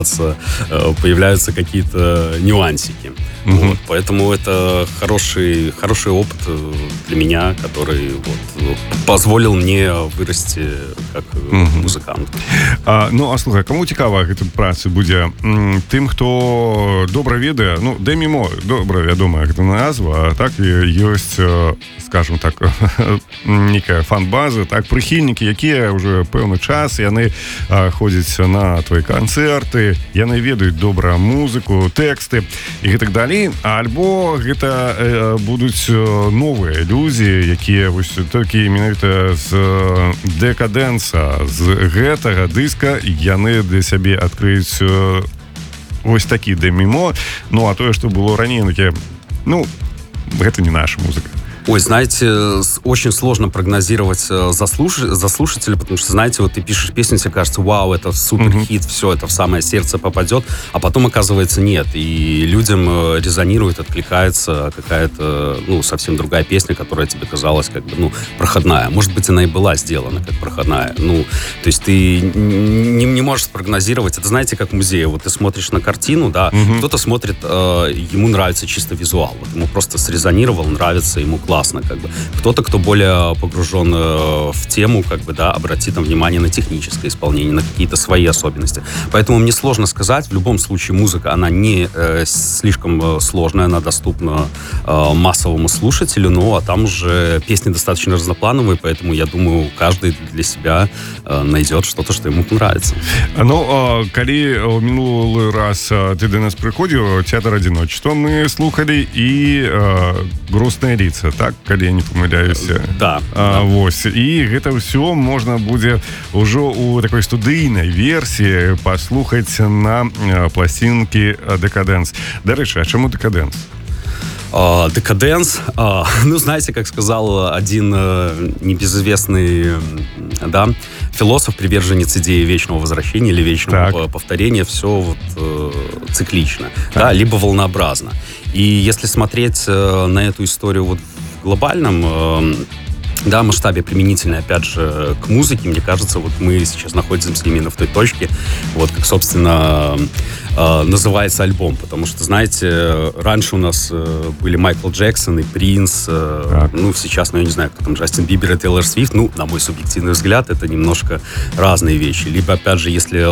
появляются какие-то нюансики. Вот. Поэтому это хороший опыт для меня, который позволил мне вырасти как музыкант. Ну, а слухай, кому цікава гэта праца будзе? Тым, хто добра ведае, ну, Дэмі-Мо, добра вядомая гэта назва, так, і ёсць, скажем так, некая фан-база, так, прыхільнікі, якія ўжо пэўны час, яны ходзяць на твои канцэрты, яны ведаюць добра музыку, тэксты і гэтак далей, альбо гэта будуць новыя людзі, якія вось толькі менавіта з Декадэнса, з гэтага дыска яны для сябе адкрыюць вось такі Дэмі-Мо. Ну, а тое, што было раней, ну, гэта не наша музыка. Ой, знаете, очень сложно прогнозировать за слушателя, потому что, знаете, вот ты пишешь песню, тебе кажется, вау, это супер-хит, все, это в самое сердце попадет, а потом, оказывается, нет. И людям резонирует, откликается какая-то, ну, совсем другая песня, которая тебе казалась как бы, ну, проходная. Может быть, она и была сделана как проходная. Ну, то есть ты не можешь спрогнозировать. Это, знаете, как в музее. Вот ты смотришь на картину, да, кто-то смотрит, ему нравится чисто визуал. Вот ему просто срезонировал, нравится, ему классно, как бы. Кто-то, кто более погружен в тему, как бы, да, обратит там внимание на техническое исполнение, на какие-то свои особенности. Поэтому мне сложно сказать. В любом случае музыка, она не слишком сложная, она доступна массовому слушателю, ну, а там уже песни достаточно разноплановые, поэтому, я думаю, каждый для себя найдет что-то, что ему понравится. Ну, калі минулый раз ты до нас приходил, театр одиночества мы слухали и грустные лица, так, калі я не памыляюсь. Да. Вось. І гэта ўсё можна будзе ўжо у такой студыйнай версіі паслухаць на пластинке Декадэнс. Дарэчы, а чаму Декадэнс? Декадэнс, ну, знаете, как сказал один небезызвестный, да, философ, приверженец идеи вечного возвращения или вечного повторения, все вот циклично, да, либо волнообразно. И если смотреть на эту историю вот в глобальном, да, масштабе, применительно, опять же, к музыке, мне кажется, вот мы сейчас находимся именно в той точке, вот как, собственно, называется альбом, потому что, знаете, раньше у нас были Майкл Джексон и Принс, ну, сейчас, ну, я не знаю, кто там, Джастин Бибер и Тейлор Свифт, ну, на мой субъективный взгляд, это немножко разные вещи. Либо, опять же, если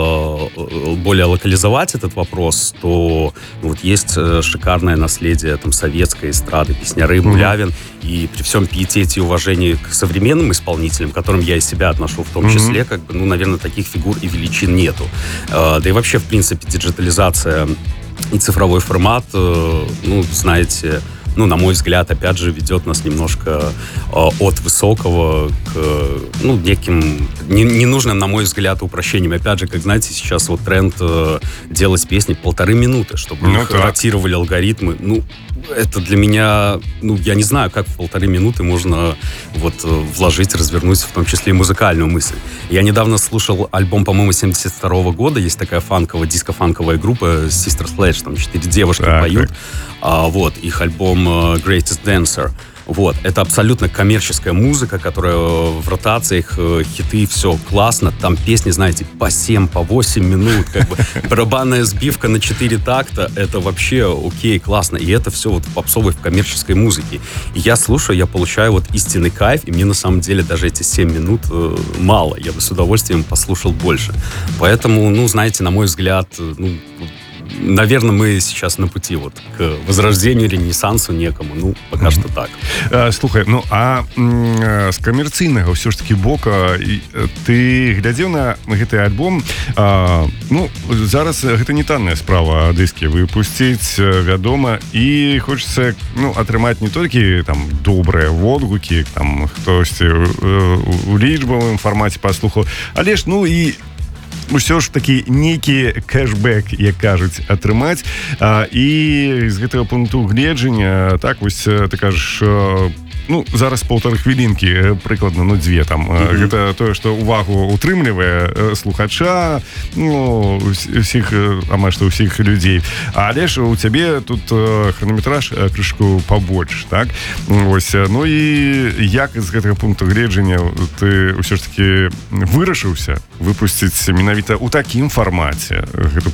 более локализовать этот вопрос, то ну, вот есть шикарное наследие там советской эстрады, песняры, Булявин, и при всем пиетете и уважении к современным исполнителям, к которым я и себя отношу в том числе, как бы, ну, наверное, таких фигур и величин нету. Да и вообще, в принципе, диджитализация и цифровой формат, ну, знаете, ну, на мой взгляд, опять же, ведет нас немножко от высокого к, ну, неким ненужным, на мой взгляд, упрощением. Опять же, как, знаете, сейчас вот тренд делать песни 1,5 минуты, чтобы их ротировали алгоритмы. Ну, это для меня, ну, я не знаю, как в 1,5 минуты можно вот вложить, развернуть, в том числе и музыкальную мысль. Я недавно слушал альбом, по-моему, 72-го года. Есть такая фанковая, диско-фанковая группа Sister Sledge, там 4 девушки поют. Вот, их альбом Greatest Dancer. Вот, это абсолютно коммерческая музыка, которая в ротациях, хиты, все классно. Там песни, знаете, по 7, по 8 минут, как бы барабанная сбивка на 4 такта, это вообще окей, классно. И это все вот в попсовой, в коммерческой музыке. И я слушаю, я получаю вот истинный кайф, и мне на самом деле даже эти 7 минут мало. Я бы с удовольствием послушал больше. Поэтому, ну, знаете, на мой взгляд, ну, наверное, мы сейчас на пути вот к возрождению, ренессансу некому. Ну, пока что так. Слухай, ну, а з камерцыйнага ўсё ж таки бока ты глядзеў на гэты альбом? Ну, зараз гэта не танная справа дыскі выпусціць, вядома, і хочется, ну, атрымаць не толькі там добрыя водгукі, там хтосьці у лічбавым фармаце паслухаў, але ж, ну, і ўсё ж такі нейкі кэшбэк, як кажуць, атрымаць. І з гэтага пункту гледжання, так, вось ты кажаш, ну, зараз 1,5 хвілінкі, прыкладна, ну, 2 там. Гэта тое, што увагу утрымлівае слухача, ну, усіх, амаль што ўсіх людзей. Але ж у цябе тут хронометраж крышку побольш, так? Ось, ну і як з гэтага пункту гледжання ты ўсё ж таки вырашыўся выпусціць менавіта ў такім фармаце гэту